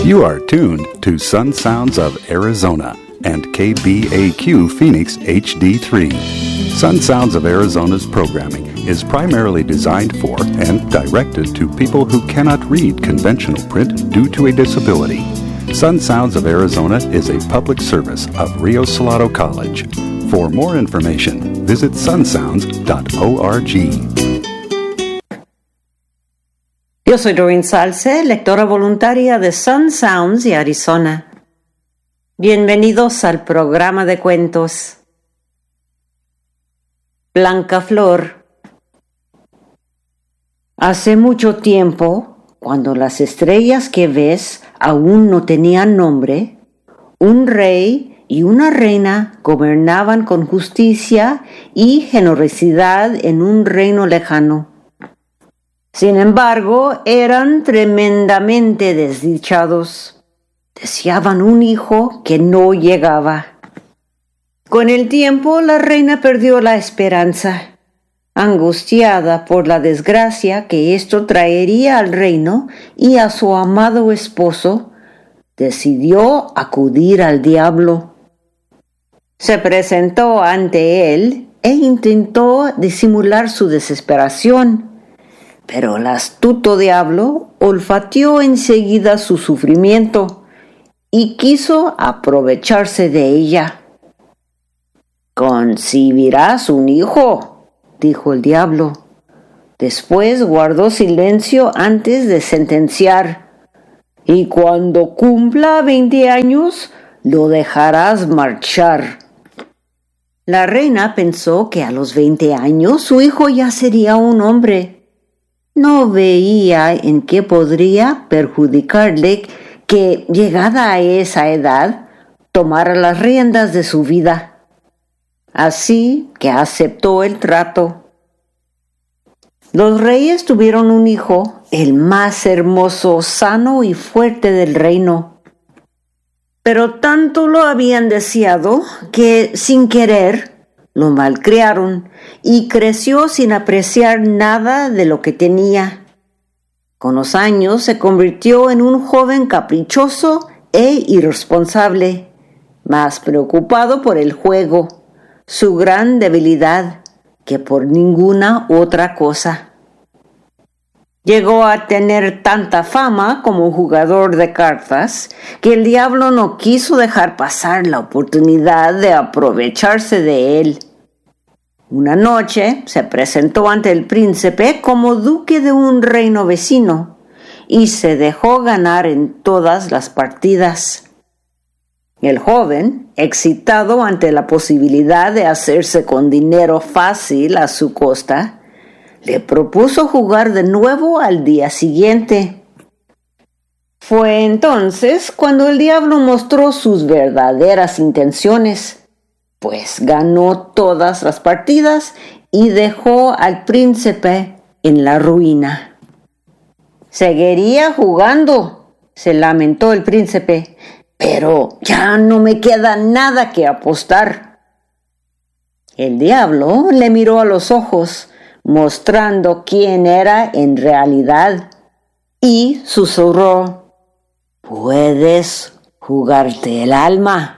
You are tuned to Sun Sounds of Arizona and KBAQ Phoenix HD3. Sun Sounds of Arizona's programming is primarily designed for and directed to people who cannot read conventional print due to a disability. Sun Sounds of Arizona is a public service of Rio Salado College. For more information, visit sunsounds.org. Yo soy Doreen Salce, lectora voluntaria de Sun Sounds y Arizona. Bienvenidos al programa de cuentos. Blanca Flor. Hace mucho tiempo, cuando las estrellas que ves aún no tenían nombre, un rey y una reina gobernaban con justicia y generosidad en un reino lejano. Sin embargo, eran tremendamente desdichados. Deseaban un hijo que no llegaba. Con el tiempo, la reina perdió la esperanza. Angustiada por la desgracia que esto traería al reino y a su amado esposo, decidió acudir al diablo. Se presentó ante él e intentó disimular su desesperación. Pero el astuto diablo olfateó enseguida su sufrimiento y quiso aprovecharse de ella. «Concebirás un hijo», dijo el diablo. Después guardó silencio antes de sentenciar. «Y cuando cumpla 20 años, lo dejarás marchar». La reina pensó que a los 20 años su hijo ya sería un hombre. No veía en qué podría perjudicarle que, llegada a esa edad, tomara las riendas de su vida. Así que aceptó el trato. Los reyes tuvieron un hijo, el más hermoso, sano y fuerte del reino. Pero tanto lo habían deseado que, sin querer, lo malcriaron y creció sin apreciar nada de lo que tenía. Con los años se convirtió en un joven caprichoso e irresponsable, más preocupado por el juego, su gran debilidad, que por ninguna otra cosa. Llegó a tener tanta fama como jugador de cartas que el diablo no quiso dejar pasar la oportunidad de aprovecharse de él. Una noche se presentó ante el príncipe como duque de un reino vecino y se dejó ganar en todas las partidas. El joven, excitado ante la posibilidad de hacerse con dinero fácil a su costa, le propuso jugar de nuevo al día siguiente. Fue entonces cuando el diablo mostró sus verdaderas intenciones, pues ganó todas las partidas y dejó al príncipe en la ruina. «Seguiría jugando», se lamentó el príncipe, «pero ya no me queda nada que apostar». El diablo le miró a los ojos, mostrando quién era en realidad, y susurró: «Puedes jugarte el alma».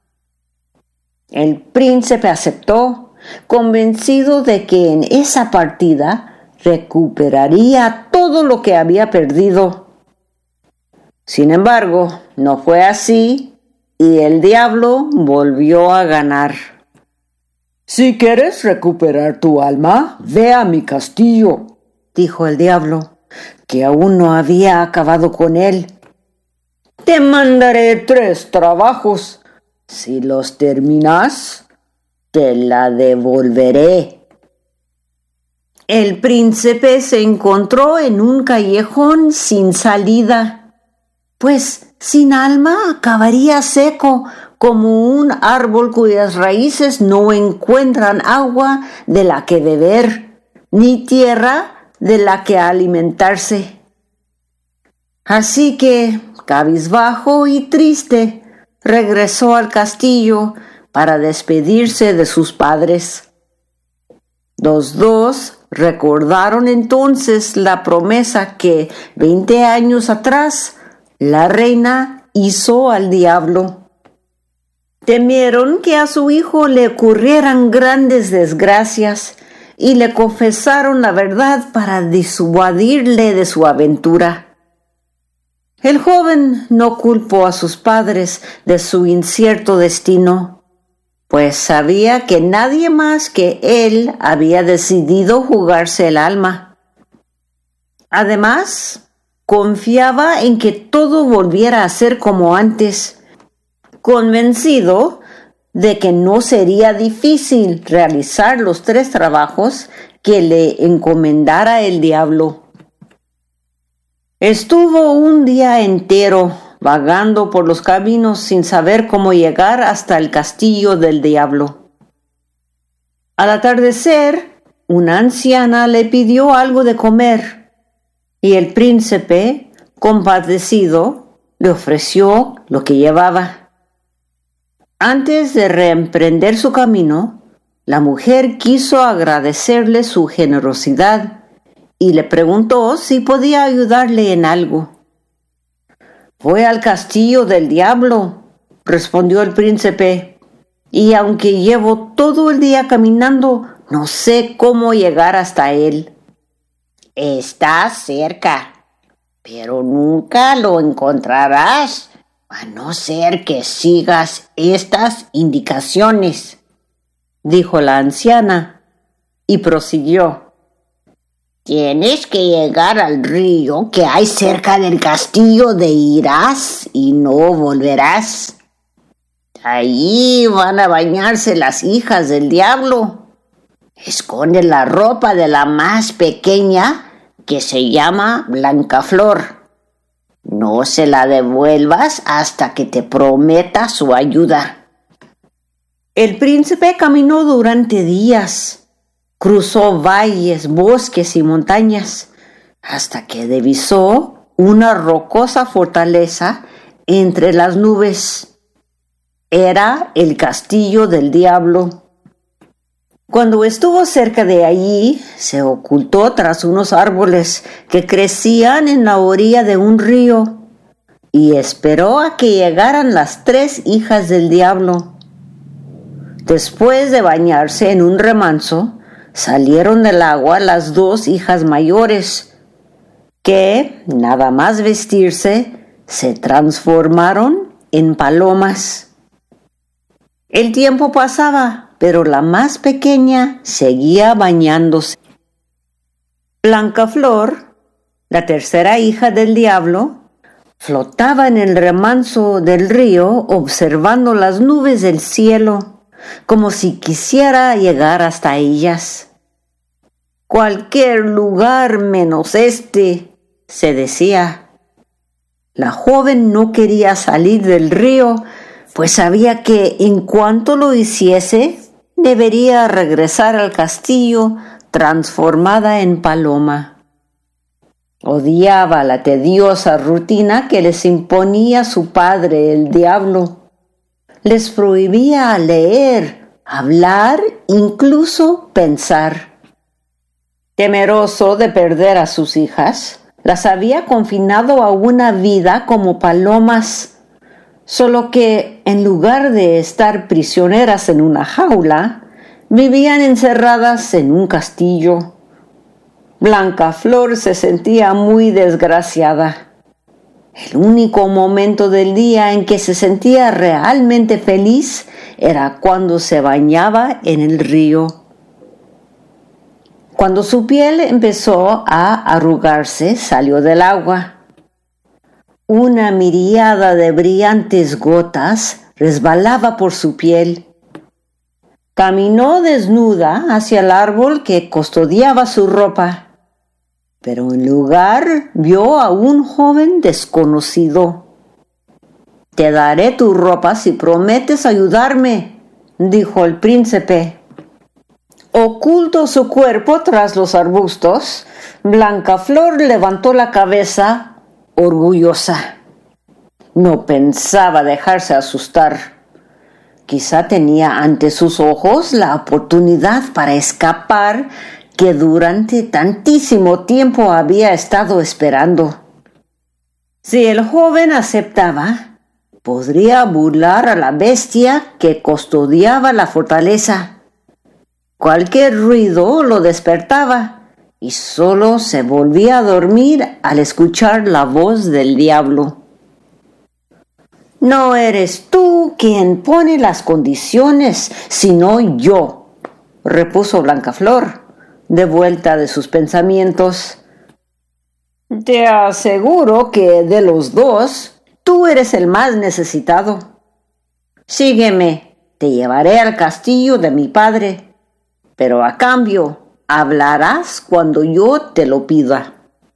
El príncipe aceptó, convencido de que en esa partida recuperaría todo lo que había perdido. Sin embargo, no fue así y el diablo volvió a ganar. «Si quieres recuperar tu alma, ve a mi castillo», dijo el diablo, que aún no había acabado con él. «Te mandaré 3 trabajos. Si los terminas, te la devolveré». El príncipe se encontró en un callejón sin salida, pues sin alma acabaría seco como un árbol cuyas raíces no encuentran agua de la que beber, ni tierra de la que alimentarse. Así que, cabizbajo y triste, regresó al castillo para despedirse de sus padres. Los dos recordaron entonces la promesa que 20 años atrás la reina hizo al diablo. Temieron que a su hijo le ocurrieran grandes desgracias y le confesaron la verdad para disuadirle de su aventura. El joven no culpó a sus padres de su incierto destino, pues sabía que nadie más que él había decidido jugarse el alma. Además, confiaba en que todo volviera a ser como antes, convencido de que no sería difícil realizar los 3 trabajos que le encomendara el diablo. Estuvo un día entero vagando por los caminos sin saber cómo llegar hasta el castillo del diablo. Al atardecer, una anciana le pidió algo de comer y el príncipe, compadecido, le ofreció lo que llevaba. Antes de reemprender su camino, la mujer quiso agradecerle su generosidad y le preguntó si podía ayudarle en algo. «Voy al castillo del diablo», respondió el príncipe, «y aunque llevo todo el día caminando, no sé cómo llegar hasta él». «Está cerca, pero nunca lo encontrarás, a no ser que sigas estas indicaciones», dijo la anciana, y prosiguió. «Tienes que llegar al río que hay cerca del castillo de Irás y no volverás. Allí van a bañarse las hijas del diablo. Esconde la ropa de la más pequeña, que se llama Blancaflor. No se la devuelvas hasta que te prometa su ayuda». El príncipe caminó durante días. Cruzó valles, bosques y montañas, hasta que divisó una rocosa fortaleza entre las nubes. Era el castillo del diablo. Cuando estuvo cerca de allí, se ocultó tras unos árboles que crecían en la orilla de un río y esperó a que llegaran las 3 hijas del diablo. Después de bañarse en un remanso, salieron del agua las 2 hijas mayores, que, nada más vestirse, se transformaron en palomas. El tiempo pasaba, pero la más pequeña seguía bañándose. Blancaflor, la tercera hija del diablo, flotaba en el remanso del río observando las nubes del cielo, como si quisiera llegar hasta ellas. «Cualquier lugar menos este», se decía. La joven no quería salir del río, pues sabía que en cuanto lo hiciese, debería regresar al castillo transformada en paloma. Odiaba la tediosa rutina que les imponía su padre, el diablo. Les prohibía leer, hablar, incluso pensar. Temeroso de perder a sus hijas, las había confinado a una vida como palomas, solo que en lugar de estar prisioneras en una jaula, vivían encerradas en un castillo. Blancaflor se sentía muy desgraciada. El único momento del día en que se sentía realmente feliz era cuando se bañaba en el río. Cuando su piel empezó a arrugarse, salió del agua. Una miríada de brillantes gotas resbalaba por su piel. Caminó desnuda hacia el árbol que custodiaba su ropa, pero en lugar vio a un joven desconocido. «Te daré tu ropa si prometes ayudarme», dijo el príncipe. Oculto su cuerpo tras los arbustos, Blancaflor levantó la cabeza, orgullosa. No pensaba dejarse asustar. Quizá tenía ante sus ojos la oportunidad para escapar que durante tantísimo tiempo había estado esperando. Si el joven aceptaba, podría burlar a la bestia que custodiaba la fortaleza. Cualquier ruido lo despertaba y solo se volvía a dormir al escuchar la voz del diablo. No eres tú quien pone las condiciones, sino yo, repuso Blancaflor, de vuelta de sus pensamientos. Te aseguro que de los dos, tú eres el más necesitado. Sígueme, te llevaré al castillo de mi padre, pero a cambio hablarás cuando yo te lo pida.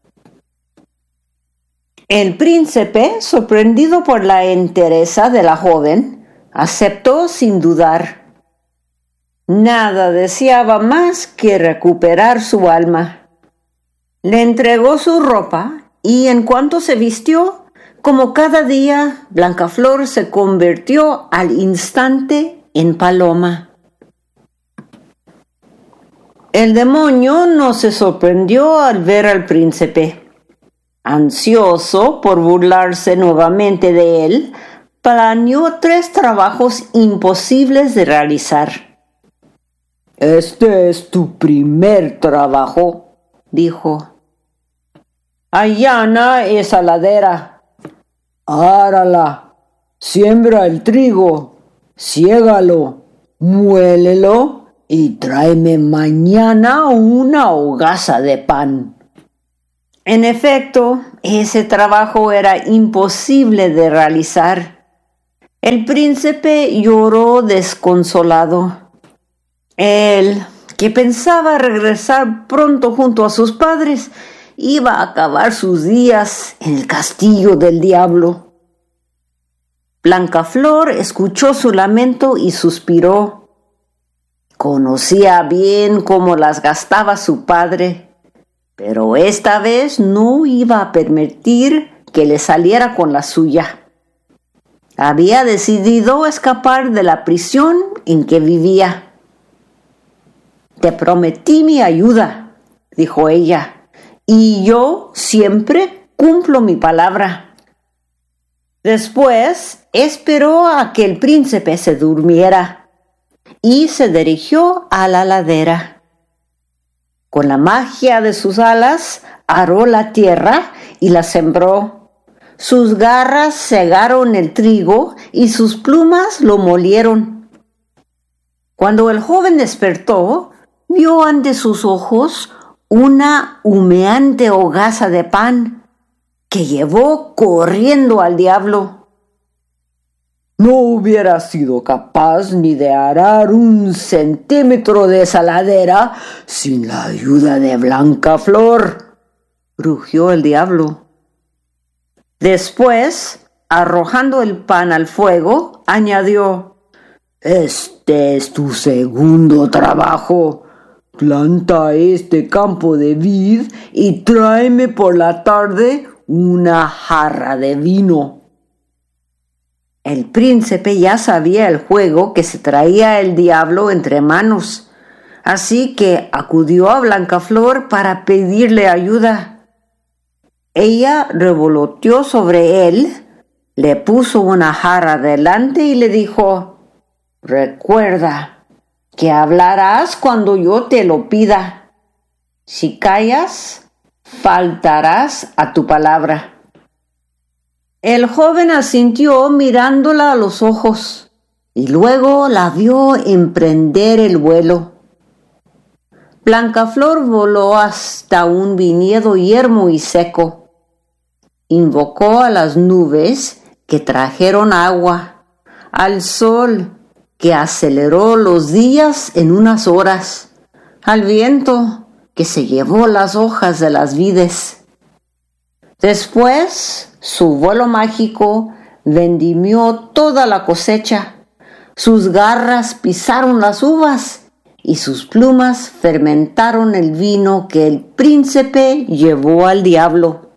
El príncipe, sorprendido por la entereza de la joven, aceptó sin dudar. Nada deseaba más que recuperar su alma. Le entregó su ropa y en cuanto se vistió, como cada día, Blancaflor se convirtió al instante en paloma. El demonio no se sorprendió al ver al príncipe. Ansioso por burlarse nuevamente de él, planeó 3 trabajos imposibles de realizar. «Este es tu primer trabajo», dijo. «Allana esa ladera, árala, siembra el trigo, siégalo, muélelo y tráeme mañana una hogaza de pan». En efecto, ese trabajo era imposible de realizar. El príncipe lloró desconsolado. Él, que pensaba regresar pronto junto a sus padres, iba a acabar sus días en el castillo del diablo. Blancaflor escuchó su lamento y suspiró. Conocía bien cómo las gastaba su padre, pero esta vez no iba a permitir que le saliera con la suya. Había decidido escapar de la prisión en que vivía. «Te prometí mi ayuda», dijo ella, «y yo siempre cumplo mi palabra». Después esperó a que el príncipe se durmiera y se dirigió a la ladera. Con la magia de sus alas, aró la tierra y la sembró. Sus garras segaron el trigo y sus plumas lo molieron. Cuando el joven despertó, vio ante sus ojos una humeante hogaza de pan que llevó corriendo al diablo. «No hubiera sido capaz ni de arar 1 centímetro de esa ladera sin la ayuda de Blancaflor», rugió el diablo. Después, arrojando el pan al fuego, añadió: «Este es tu segundo trabajo. Planta este campo de vid y tráeme por la tarde una jarra de vino». El príncipe ya sabía el juego que se traía el diablo entre manos, así que acudió a Blancaflor para pedirle ayuda. Ella revoloteó sobre él, le puso una jarra delante y le dijo: «Recuerda que hablarás cuando yo te lo pida. Si callas, faltarás a tu palabra». El joven asintió mirándola a los ojos y luego la vio emprender el vuelo. Blancaflor voló hasta un viñedo yermo y seco. Invocó a las nubes que trajeron agua, al sol que aceleró los días en unas horas, al viento que se llevó las hojas de las vides. Después, su vuelo mágico vendimió toda la cosecha. Sus garras pisaron las uvas y sus plumas fermentaron el vino que el príncipe llevó al diablo.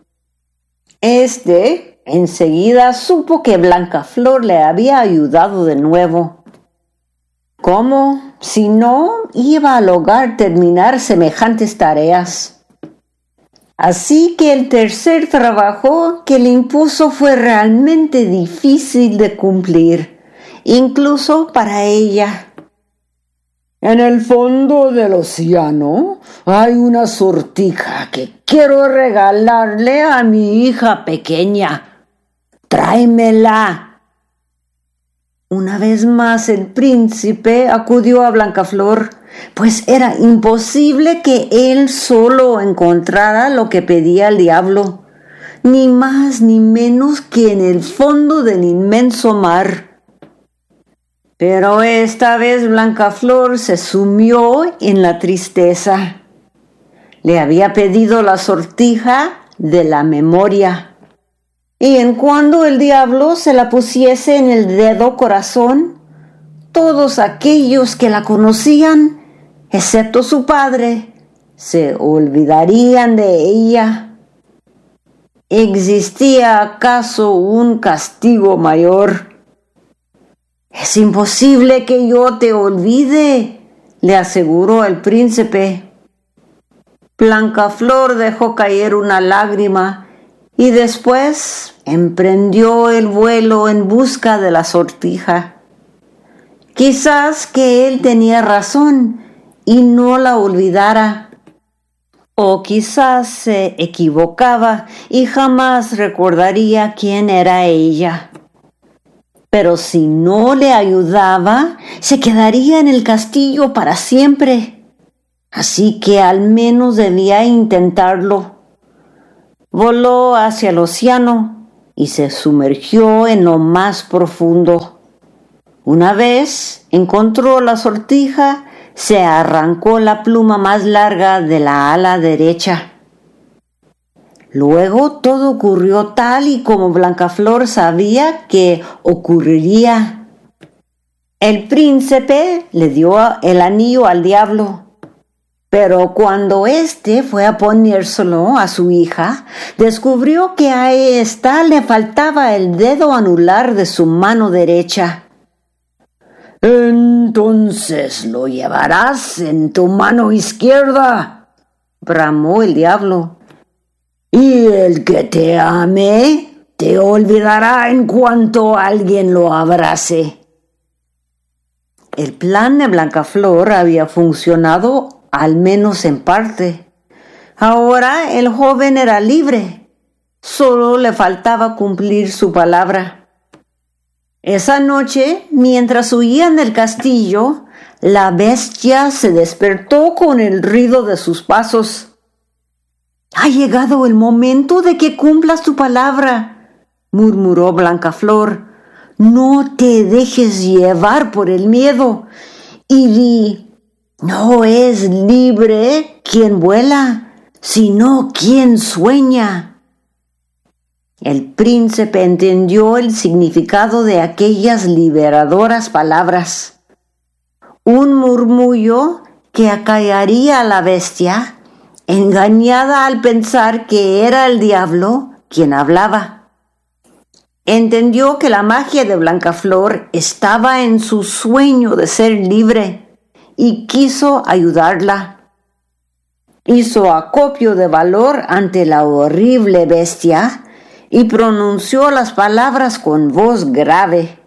Este enseguida supo que Blancaflor le había ayudado de nuevo. ¿Cómo, si no, iba a lograr terminar semejantes tareas? Así que el tercer trabajo que le impuso fue realmente difícil de cumplir, incluso para ella. En el fondo del océano hay una sortija que quiero regalarle a mi hija pequeña. Tráemela. Una vez más el príncipe acudió a Blancaflor, pues era imposible que él solo encontrara lo que pedía el diablo, ni más ni menos que en el fondo del inmenso mar. Pero esta vez Blancaflor se sumió en la tristeza. Le había pedido la sortija de la memoria. Y en cuando el diablo se la pusiese en el dedo corazón, todos aquellos que la conocían, excepto su padre, se olvidarían de ella. ¿Existía acaso un castigo mayor? Es imposible que yo te olvide, le aseguró el príncipe. Blancaflor dejó caer una lágrima y después emprendió el vuelo en busca de la sortija. Quizás que él tenía razón y no la olvidara, o quizás se equivocaba y jamás recordaría quién era ella. Pero si no le ayudaba, se quedaría en el castillo para siempre. Así que al menos debía intentarlo. Voló hacia el océano y se sumergió en lo más profundo. Una vez encontró la sortija, se arrancó la pluma más larga de la ala derecha. Luego todo ocurrió tal y como Blancaflor sabía que ocurriría. El príncipe le dio el anillo al diablo, pero cuando éste fue a ponérselo a su hija, descubrió que a ésta le faltaba el dedo anular de su mano derecha. «Entonces lo llevarás en tu mano izquierda», bramó el diablo. «Y el que te ame te olvidará en cuanto alguien lo abrace». El plan de Blancaflor había funcionado, al menos en parte. Ahora el joven era libre. Solo le faltaba cumplir su palabra. Esa noche, mientras huían del castillo, la bestia se despertó con el ruido de sus pasos. «Ha llegado el momento de que cumplas tu palabra», murmuró Blancaflor. «No te dejes llevar por el miedo y di, no es libre quien vuela, sino quien sueña». El príncipe entendió el significado de aquellas liberadoras palabras. Un murmullo que acallaría a la bestia, engañada al pensar que era el diablo quien hablaba. Entendió que la magia de Blancaflor estaba en su sueño de ser libre y quiso ayudarla. Hizo acopio de valor ante la horrible bestia y pronunció las palabras con voz grave.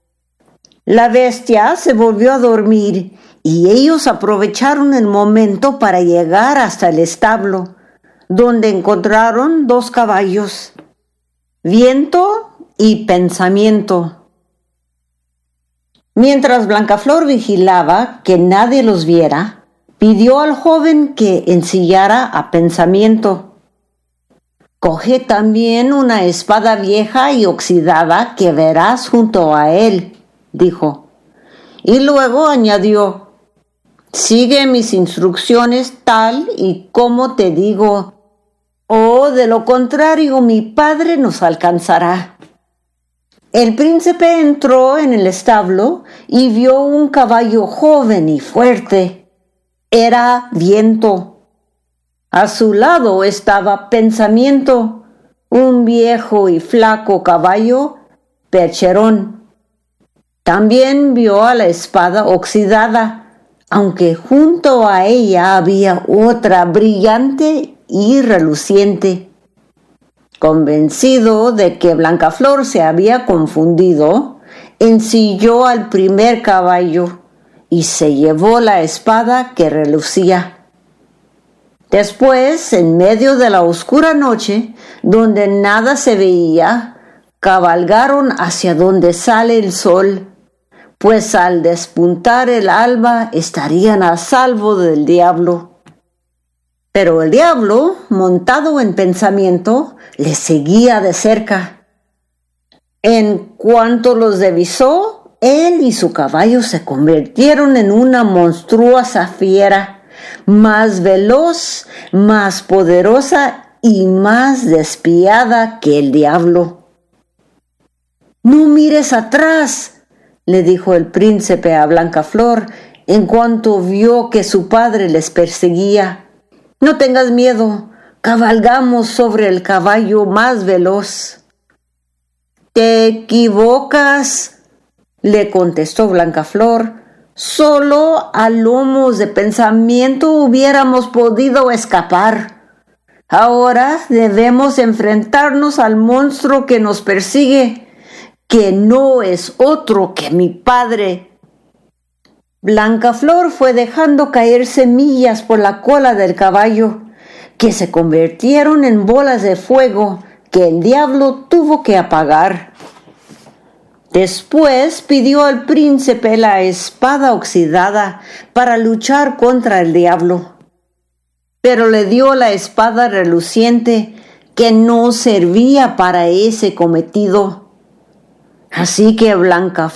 La bestia se volvió a dormir y ellos aprovecharon el momento para llegar hasta el establo, donde encontraron 2 caballos, Viento y Pensamiento. Mientras Blancaflor vigilaba que nadie los viera, pidió al joven que ensillara a Pensamiento. «Coge también una espada vieja y oxidada que verás junto a él», dijo. Y luego añadió: «Sigue mis instrucciones tal y como te digo, o de lo contrario mi padre nos alcanzará». El príncipe entró en el establo y vio un caballo joven y fuerte. Era Viento. A su lado estaba Pensamiento, un viejo y flaco caballo, Percherón. También vio a la espada oxidada, aunque junto a ella había otra brillante y reluciente. Convencido de que Blancaflor se había confundido, ensilló al primer caballo y se llevó la espada que relucía. Después, en medio de la oscura noche, donde nada se veía, cabalgaron hacia donde sale el sol, pues al despuntar el alba estarían a salvo del diablo. Pero el diablo, montado en pensamiento, les seguía de cerca. En cuanto los divisó, él y su caballo se convirtieron en una monstruosa fiera, más veloz, más poderosa y más despiadada que el diablo. «No mires atrás», le dijo el príncipe a Blancaflor en cuanto vio que su padre les perseguía. «No tengas miedo, cabalgamos sobre el caballo más veloz». «Te equivocas», le contestó Blancaflor. «Solo a lomos de pensamiento hubiéramos podido escapar. Ahora debemos enfrentarnos al monstruo que nos persigue, que no es otro que mi padre». Blancaflor fue dejando caer semillas por la cola del caballo, que se convirtieron en bolas de fuego que el diablo tuvo que apagar. Después pidió al príncipe la espada oxidada para luchar contra el diablo, pero le dio la espada reluciente que no servía para ese cometido. Así que Blancaflor